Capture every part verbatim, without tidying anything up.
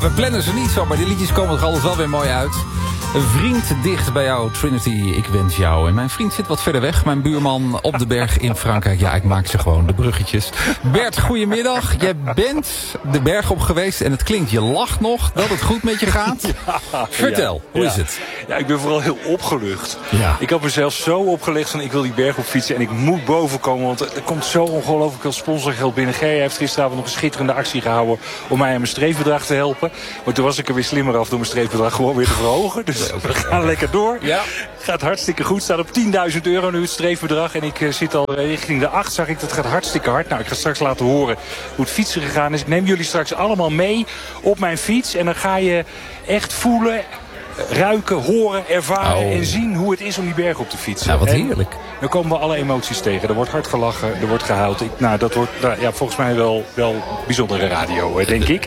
we plannen ze niet zo, maar die liedjes komen er altijd wel weer mooi uit. Een vriend dicht bij jou, Trinity, ik wens jou. En mijn vriend zit wat verder weg, mijn buurman op de berg in Frankrijk. Ja, ik maak ze gewoon, de bruggetjes. Bert, goedemiddag. Jij bent de berg op geweest en het klinkt, je lacht nog, dat het goed met je gaat. Ja, vertel, ja, hoe ja. is het? Ja, ik ben vooral heel opgelucht. Ja. Ik had mezelf zo opgelegd van ik wil die berg op fietsen en ik moet boven komen. Want er komt zo ongelooflijk veel sponsorgeld binnen. G heeft gisteravond nog een schitterende actie gehouden om mij aan mijn streefbedrag te helpen. Maar toen was ik er weer slimmer af door mijn streefbedrag gewoon weer te verhogen. Dus we gaan lekker door. Ja. Gaat hartstikke goed. Staat op tienduizend euro nu het streefbedrag. En ik uh, zit al richting de acht. Zag ik, dat gaat hartstikke hard. Nou, ik ga straks laten horen hoe het fietsen gegaan is. Ik neem jullie straks allemaal mee op mijn fiets. En dan ga je echt voelen, ruiken, horen, ervaren oh. en zien hoe het is om die berg op te fietsen. Nou, wat en heerlijk. Dan komen we alle emoties tegen. Er wordt hard gelachen, er wordt gehuild. Ik, nou, dat wordt nou, ja, volgens mij wel, wel bijzondere radio, denk ik.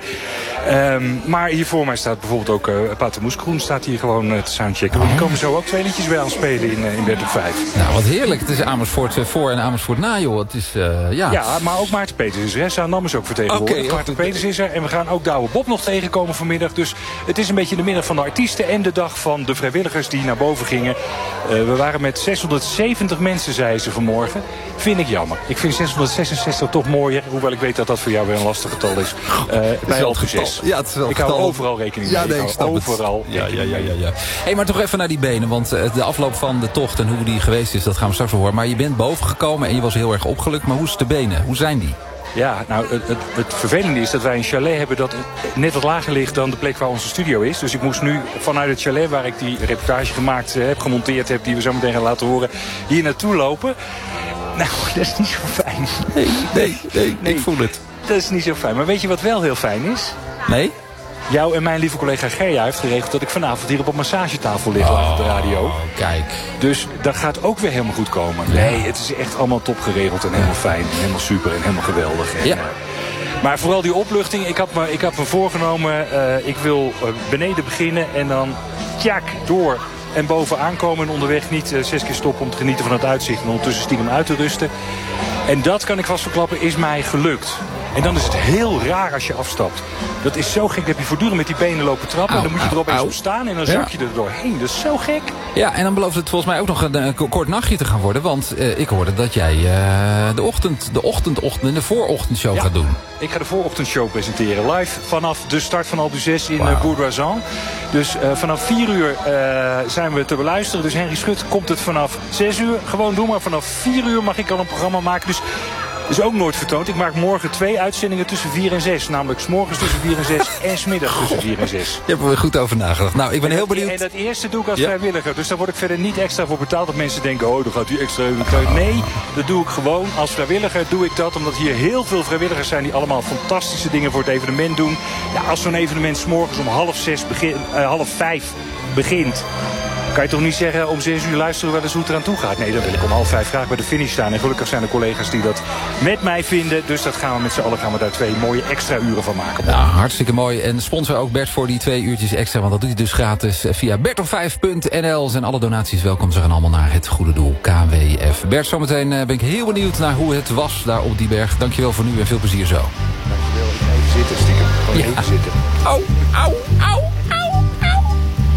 Um, maar hier voor mij staat bijvoorbeeld ook uh, Pater Moeskroen staat hier gewoon uh, te soundchecken. Oh. Die komen zo ook twee liedjes bij aan spelen in, uh, in Bert op vijf. Nou, wat heerlijk. Het is Amersfoort uh, voor en Amersfoort na, joh. Het is, uh, ja. ja, maar ook Maarten Peters is er. Zaandam is ook vertegenwoordigd. Okay, Maarten Peters is er. En we gaan ook Douwe Bob nog tegenkomen vanmiddag. Dus het is een beetje de middag van de artiesten en de dag van de vrijwilligers die naar boven gingen. Uh, we waren met zeshonderdzeventig mensen, zei ze vanmorgen. Vind ik jammer. Ik vind zeshonderdzesenzestig toch mooier. Hoewel ik weet dat dat voor jou weer een lastig getal is. Uh, bij Alphen zes. Ja, het is wel ik hou overal rekening mee. Ja, nee, ik snap overal. Ja, ja, ja, ja, ja. Hey, maar toch even naar die benen. Want de afloop van de tocht en hoe die geweest is, dat gaan we straks wel horen. Maar je bent boven gekomen en je was heel erg opgelukt. Maar hoe is de benen? Hoe zijn die? Ja, nou, het, het, het vervelende is dat wij een chalet hebben dat net wat lager ligt dan de plek waar onze studio is. Dus ik moest nu vanuit het chalet waar ik die reportage gemaakt heb, gemonteerd heb, die we zo meteen gaan laten horen, hier naartoe lopen. Nou, dat is niet zo fijn. Nee, nee, nee, nee, ik voel het. Dat is niet zo fijn. Maar weet je wat wel heel fijn is? Nee? Jou en mijn lieve collega Gerja heeft geregeld dat ik vanavond hier op een massagetafel lig oh, op de radio. Kijk. Dus dat gaat ook weer helemaal goed komen. Nee, het is echt allemaal top geregeld en helemaal fijn. En helemaal super en helemaal geweldig. En, ja. uh, maar vooral die opluchting. Ik had me, ik had me voorgenomen, uh, ik wil uh, beneden beginnen en dan tjak door en bovenaan komen. En onderweg niet uh, zes keer stoppen om te genieten van het uitzicht en ondertussen stiekem uit te rusten. En dat kan ik vast verklappen, is mij gelukt. En dan is het heel raar als je afstapt. Dat is zo gek. Dan heb je voortdurend met die benen lopen trappen. Au, en dan moet je er opeens op staan. En dan zak je er doorheen. Dat is zo gek. Ja, en dan belooft het volgens mij ook nog een, een kort nachtje te gaan worden. Want uh, ik hoorde dat jij uh, de ochtend, de ochtendochtend en de voorochtendshow ja, gaat doen. Ik ga de voorochtendshow presenteren. Live vanaf de start van Alpe zes in wow. uh, Bourg-d'Oisans. Dus uh, vanaf vier uur uh, zijn we te beluisteren. Dus Henry Schut komt het vanaf zes uur. Gewoon doen, maar vanaf vier uur mag ik al een programma maken. Dus is ook nooit vertoond. Ik maak morgen twee uitzendingen tussen vier en zes. Namelijk 's morgens tussen vier en zes en 's middags tussen vier en zes. Je hebt er weer goed over nagedacht. Nou, ik ben heel benieuwd. En dat eerste doe ik als ja. vrijwilliger. Dus daar word ik verder niet extra voor betaald. Dat mensen denken, oh, dan gaat u extra... Nee, dat doe ik gewoon. Als vrijwilliger doe ik dat. Omdat hier heel veel vrijwilligers zijn die allemaal fantastische dingen voor het evenement doen. Ja, als zo'n evenement 's morgens om half zes begin, uh, half vijf begint... kan je toch niet zeggen om zes uur luisteren wel eens hoe het eraan toe gaat. Nee, dan wil ik om half vijf graag bij de finish staan. En gelukkig zijn er collega's die dat met mij vinden. Dus dat gaan we met z'n allen gaan we daar twee mooie extra uren van maken. Nou, hartstikke mooi. En sponsor ook Bert voor die twee uurtjes extra. Want dat doet hij dus gratis via bert op vijf punt n l. Zijn alle donaties welkom. Ze gaan allemaal naar het goede doel. K W F. Bert, zometeen ben ik heel benieuwd naar hoe het was daar op die berg. Dankjewel voor nu en veel plezier zo. Dankjewel. Even zitten, stiekem. Gewoon ja. even zitten. Au, au, au.